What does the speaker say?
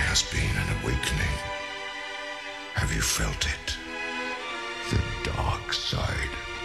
has been an awakening. Have you felt it? The dark side.